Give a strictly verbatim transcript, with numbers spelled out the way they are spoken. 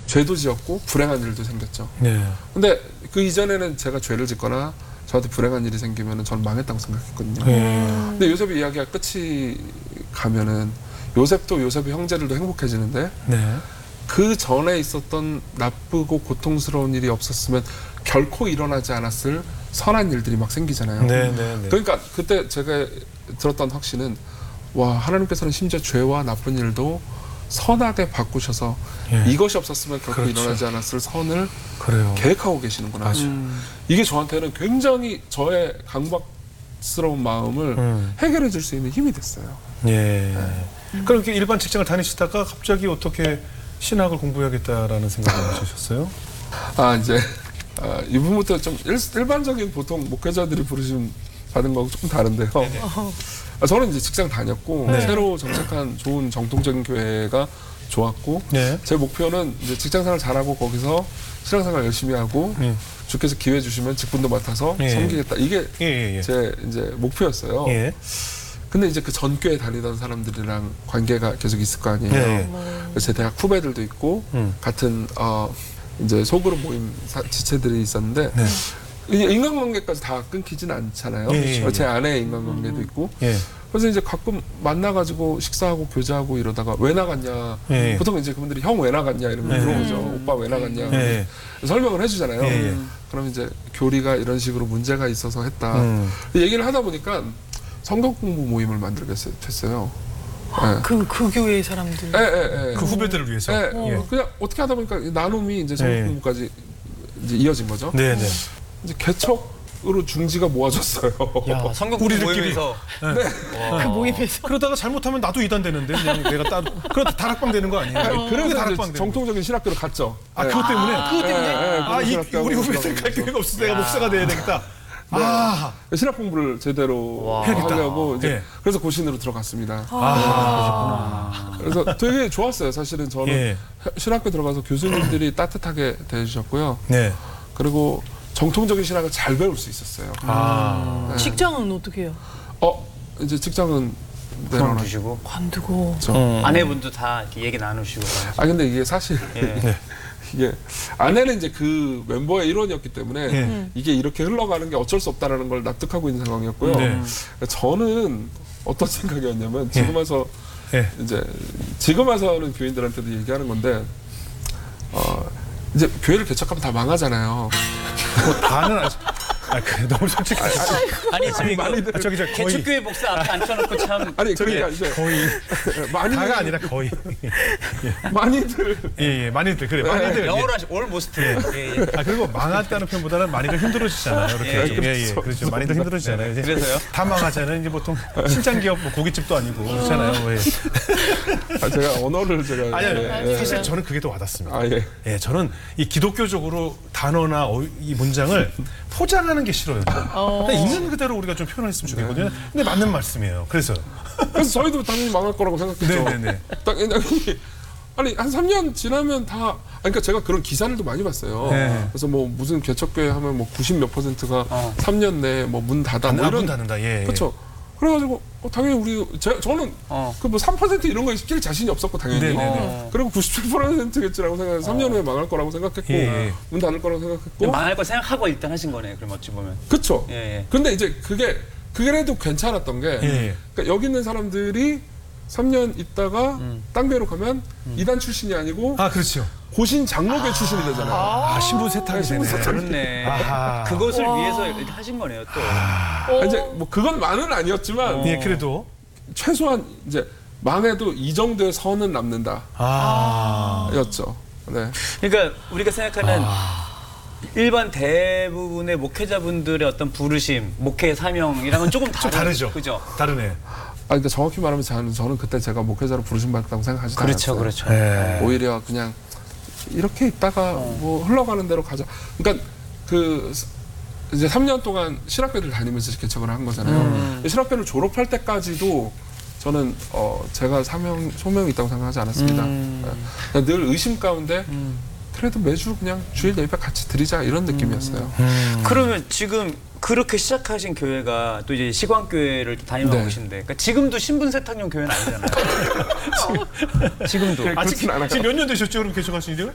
죄도 지었고 불행한 일도 생겼죠. 네. 근데 그 이전에는 제가 죄를 짓거나 저한테 불행한 일이 생기면은 저는 망했다고 생각했거든요. 네. 근데 요셉의 이야기가 끝이 가면은 요셉도 요셉의 형제들도 행복해지는데 네. 그 전에 있었던 나쁘고 고통스러운 일이 없었으면 결코 일어나지 않았을 선한 일들이 막 생기잖아요. 네, 네, 네. 그러니까 그때 제가 들었던 확신은 와, 하나님께서는 심지어 죄와 나쁜 일도 선하게 바꾸셔서 예. 이것이 없었으면 결코 그렇죠. 일어나지 않았을 선을 그래요. 계획하고 계시는구나. 맞아요. 음. 이게 저한테는 굉장히 저의 강박스러운 마음을 음. 해결해 줄 수 있는 힘이 됐어요. 예. 그럼 이렇게 일반 직장을 다니시다가 갑자기 어떻게 신학을 공부해야겠다라는 생각을 하셨어요? 아, 이제 아, 이 부분부터 좀 일, 일반적인 보통 목회자들이 부르심 받은 거하고 조금 다른데요. 아, 저는 이제 직장 다녔고 네. 새로 정착한 좋은 정통적인 교회가 좋았고 네. 제 목표는 이제 직장생활 잘하고 거기서 신앙생활 열심히 하고 예. 주께서 기회 주시면 직분도 맡아서 예. 섬기겠다. 이게 예, 예, 예. 제 이제 목표였어요. 예. 근데 이제 그 전교에 다니던 사람들이랑 관계가 계속 있을 거 아니에요. 예. 그래서 제 대학 후배들도 있고 음. 같은 어 이제 소그룹 모임 사, 지체들이 있었는데 네. 이게 인간관계까지 다 끊기진 않잖아요. 예, 예, 제 아내의 인간관계도 있고. 예. 그래서 이제 가끔 만나가지고 식사하고 교제하고 이러다가 왜 나갔냐. 예. 보통 이제 그분들이 형 왜 나갔냐 이러면 예. 물어보죠. 오빠 왜 나갔냐. 예. 설명을 해주잖아요. 예, 예. 그럼 이제 교리가 이런 식으로 문제가 있어서 했다. 음. 얘기를 하다 보니까 성경 공부 모임을 만들게 됐어요. 예. 그, 그 교회의 사람들. 예, 예, 예. 그 후배들을 위해서. 예, 예. 그냥 어떻게 하다 보니까 이 나눔이 이제 성경 예. 공부까지 이제 이어진 거죠. 네, 네. 이제 개척으로 중지가 모아졌어요. 야, 성경 우리들끼리. 모임에서 그 모임에서. 그러다가 잘못하면 나도 이단 되는데 그냥 내가 따로 그러다 다락방 되는 거 아니에요? 아니, 그래서 다락방 이제 되는 정통적인 신학교로 갔죠. 아, 예. 그것 때문에? 그것 때문에? 예, 예, 아, 이, 신학교 우리 하고 후배들 갈 그러고 기회가 없어서 내가 목사가 돼야 되겠다. 네. 아, 신학 공부를 제대로 와. 하려고 이제 예. 그래서 고신으로 들어갔습니다. 아, 그래서 되게 좋았어요. 사실은 저는 예. 신학교 들어가서 교수님들이 따뜻하게 대해주셨고요. 네. 그리고 정통적인 신학을 잘 배울 수 있었어요. 아, 네. 직장은 어떻게 해요? 어 이제 직장은 그럼 내려놔. 주시고 관두고. 음. 아내분도 다 이렇게 얘기 나누시고. 아 근데 이게 사실 예. 네. 이게 아내는 이제 그 멤버의 일원이었기 때문에 예. 이게 이렇게 흘러가는 게 어쩔 수 없다라는 걸 납득하고 있는 상황이었고요. 네. 저는 어떤 생각이었냐면 지금 와서 예. 이제 지금 와서는 교인들한테도 얘기하는 건데 어 이제 교회를 개척하면 다 망하잖아요. 뭐 다는 아직. 아, 그 너무 솔직히. 아니 저희 그 아, 저기 저 거의 개척교회 목사 앞에 앉혀놓고 참 아니 그러니까 이제 거의 많이 다가 아니라 거의. 많이들 예, 예, 많이들 그래. 많이들. 예. 영어로 하시 올모스트. 예, 예. 아, 그리고 망했다는 표현보다는 많이들 힘들어지잖아요. 이렇게 예, 좀. 예, 예. 그렇죠. 많이들 힘들어지잖아요. 이제 그래서요? 다 망하잖아요. 이제 보통 신장 기업 뭐 고깃집도 아니고 그렇잖아요. 예. 아, 제가 언어를 제가 아니, 아니, 예, 예. 사실 저는 그게 더 와닿습니다. 아 예. 예, 저는 이 기독교적으로 단어나 어, 이 문장을 포장하는 게 싫어요. 그냥 있는 그대로 우리가 좀 표현했으면 좋겠거든요. 근데 맞는 말씀이에요. 그래서 그래서 저희도 당연히 망할 거라고 생각했죠. 네네네. 당연히 아니 한 삼 년 지나면 다 아니, 그러니까 제가 그런 기사들도 많이 봤어요. 네. 그래서 뭐 무슨 개척교회 하면 뭐 구십 몇 퍼센트가 어. 삼 년 내에 뭐 문 닫아 뭐 안 이런 닫는다. 예, 예. 그렇죠. 그래가지고 어, 당연히 우리 제, 저는 어. 그 뭐 삼 퍼센트 이런 거에 시킬 자신이 없었고 당연히 네네네. 어. 그리고 구십칠 퍼센트겠지라고 생각해서 삼 년 후에 망할 거라고 생각했고 예, 예. 문 닫을 거라고 생각했고 망할 거 생각하고 일단 하신 거네요. 그럼 어찌 보면. 그렇죠. 예, 예. 근데 이제 그게 그래도 괜찮았던 게 예. 그러니까 여기 있는 사람들이 삼 년 있다가 음. 딴 교회로 가면 이단 출신이 아니고 아, 그렇죠. 고신 장로교 출신이 되잖아요. 아, 신분 세탁이 신분 되네. 세탁. 그렇네. 아하. 그것을 위해서 이렇게 하신 거네요. 또. 아, 이제 뭐 그건 많은 아니었지만 예, 그래도 최소한 이제 망해도 이 정도의 선은 남는다. 아. 였죠. 네. 그러니까 우리가 생각하는 일반 대부분의 목회자분들의 어떤 부르심, 목회 사명이랑은 조금 다른, 좀 다르죠. 그죠? 다르네. 아, 그러니까 정확히 말하면 저는, 저는 그때 제가 목회자로 부르심 받았다고 생각하지 그렇죠, 않았어요. 그렇죠. 예. 오히려 그냥 이렇게 있다가 뭐 흘러가는 대로 가자. 그러니까 그 이제 삼 년 동안 실학교를 다니면서 개척을 한 거잖아요. 실학교를 졸업할 때까지도 저는 어 제가 사명 소명이 있다고 생각하지 않았습니다. 예. 늘 의심 가운데 그래도 매주 그냥 주일 예배 같이 드리자 이런 느낌이었어요. 그러면 지금 그렇게 시작하신 교회가 또 이제 시광교회를 또 다니고 네. 계신데, 그러니까 지금도 신분 세탁용 교회는 아니잖아요. 지금도. 네, 아, 그렇진 지금, 않아요. 지금 몇 년 되셨죠? 그럼 개척하신 지가?